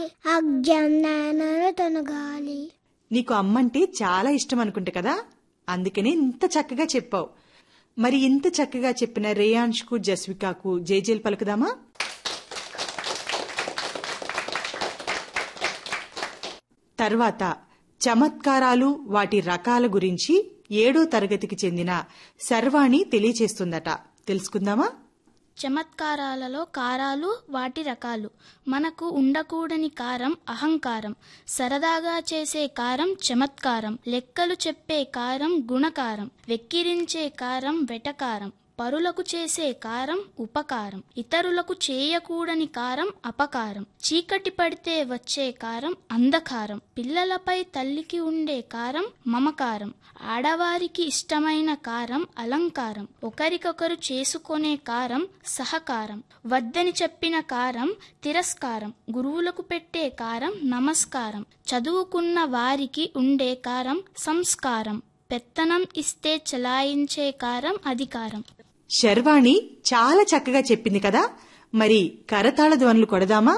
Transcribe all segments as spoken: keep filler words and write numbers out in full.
అజ్ఞానాన్ని తొలగాలి. నీకు అమ్మంటే చాలా ఇష్టం అనుకుంటే కదా, అందుకనే ఇంత చక్కగా చెప్పావు. మరి ఇంత చక్కగా చెప్పిన రేయాన్ష్కు జస్వికాకు జేజేలు పలుకుదామా? తర్వాత చమత్కారాలు వాటి రకాల గురించి ఏడో తరగతికి చెందిన శర్వాణి తెలియచేస్తుందట. తెలుసుకుందామా? చమత్కారాలలో కారాలు వాటి రకాలు. మనకు ఉండకూడని కారం అహంకారం, సరదాగా చేసే కారం చమత్కారం, లెక్కలు చెప్పే కారం గుణకారం, వెక్కిరించే కారం వెటకారం, పరులకు చేసే కారం ఉపకారం, ఇతరులకు చేయకూడని కారం అపకారం, చీకటి పడితే వచ్చే కారం అంధకారం, పిల్లలపై తల్లికి ఉండే కారం మమకారం, ఆడవారికి ఇష్టమైన కారం అలంకారం, ఒకరికొకరు చేసుకునే కారం సహకారం, వద్దని చెప్పిన కారం తిరస్కారం, గురువులకు పెట్టే కారం నమస్కారం, చదువుకున్న వారికి ఉండే కారం సంస్కారం, పెత్తనం ఇస్తే చలాయించే కారం అధికారం. శర్వాణి చాలా చక్కగా చెప్పింది కదా. మరి కరతాళ ధ్వనులు కొడదామా?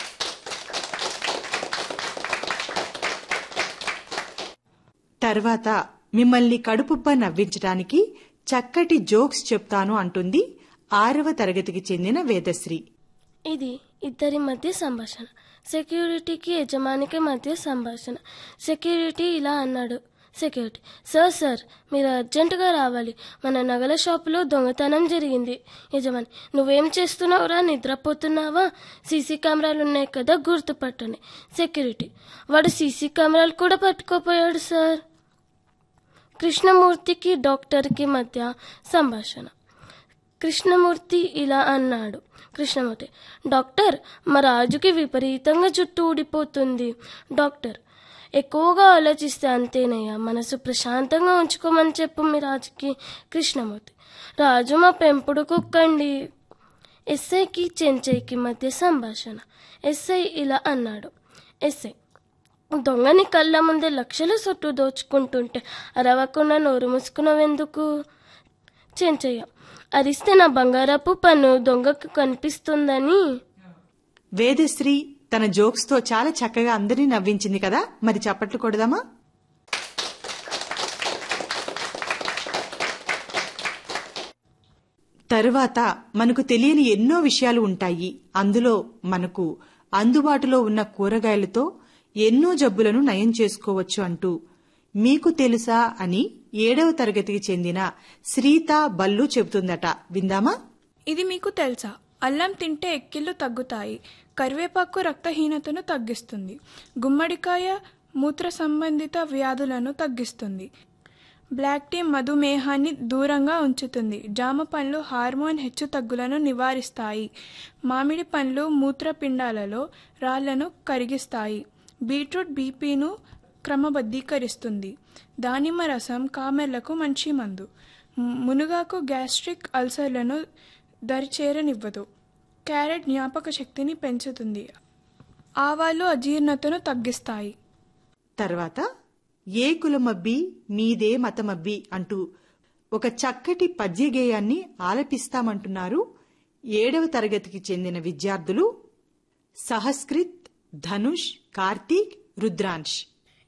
తర్వాత మిమ్మల్ని కడుపుబ్బ నవ్వించడానికి చక్కటి జోక్స్ చెప్తాను అంటుంది ఆరవ తరగతికి చెందిన వేదశ్రీ. ఇది ఇద్దరి మధ్య సంభాషణ. సెక్యూరిటీకి యజమానికి మధ్య సంభాషణ. సెక్యూరిటీ ఇలా అన్నాడు. సెక్యూరిటీ: సార్ సార్ మీరు అర్జెంటుగా రావాలి, మన నగల షాపులో దొంగతనం జరిగింది. యజమాని: నువ్వేం చేస్తున్నావురా, నిద్రపోతున్నావా? సీసీ కెమెరాలు ఉన్నాయి కదా, గుర్తుపట్టండి. సెక్యూరిటీ: వాడు సీసీ కెమెరాలు కూడా పట్టుకోపోయాడు సార్. కృష్ణమూర్తికి డాక్టర్కి మధ్య సంభాషణ. కృష్ణమూర్తి ఇలా అన్నాడు. కృష్ణమూర్తి: డాక్టర్, మా రాజుకి విపరీతంగా జుట్టు ఊడిపోతుంది. డాక్టర్: ఎక్కువగా ఆలోచిస్తే అంతేనయ్యా, మనసు ప్రశాంతంగా ఉంచుకోమని చెప్పు మీ రాజుకి. కృష్ణమూర్తి: రాజు మా పెంపుడు కుక్కండి. ఎస్ఐకి చెంచయ్యకి మధ్య సంభాషణ. ఎస్ఐ ఇలా అన్నాడు. ఎస్ఐ: దొంగని కళ్ళ ముందే లక్షల సొట్టు దోచుకుంటుంటే అరవకుండా నోరు మూసుకున్నావెందుకు? చెంచయ్య: అరిస్తే నా బంగారపు పన్ను దొంగకు కనిపిస్తుందని. వేదశ్రీ తన జోక్స్ తో చాలా చక్కగా అందరినీ నవ్వించింది కదా. మరి చప్పట్లు కొడదామా? తరువాత మనకు తెలియని ఎన్నో విషయాలు ఉంటాయి. అందులో మనకు అందుబాటులో ఉన్న కూరగాయలతో ఎన్నో జబ్బులను నయం చేసుకోవచ్చు అంటూ మీకు తెలుసా అని ఏడవ తరగతికి చెందిన శ్రీత బల్లు చెబుతుందట. విందామా? ఇది మీకు తెలుసా? అల్లం తింటే ఎక్కిళ్లు తగ్గుతాయి. కరివేపాకు రక్తహీనతను తగ్గిస్తుంది. గుమ్మడికాయ మూత్ర సంబంధిత వ్యాధులను తగ్గిస్తుంది. బ్లాక్ టీ మధుమేహాన్ని దూరంగా ఉంచుతుంది. జామ పండ్లు హార్మోన్ హెచ్చు తగ్గులను నివారిస్తాయి. మామిడి పండ్లు మూత్రపిండాలలో రాళ్లను కరిగిస్తాయి. బీట్రూట్ బీపీను క్రమబద్ధీకరిస్తుంది. దానిమ్మ రసం కామెర్లకు మంచి మందు. మునగాకు గ్యాస్ట్రిక్ అల్సర్లను దరిచేరనివ్వదు. క్యారెట్ జ్ఞాపక శక్తిని పెంచుతుంది. ఆవాలు అజీర్ణతను తగ్గిస్తాయి. తర్వాత ఏ కులమబ్బి మీదే మతమబ్బి అంటూ ఒక చక్కటి పద్యగేయాన్ని ఆలపిస్తామంటున్నారు ఏడవ తరగతికి చెందిన విద్యార్థులు సహస్కృత్, ధనుష్, కార్తీక్, రుద్రాంశ్.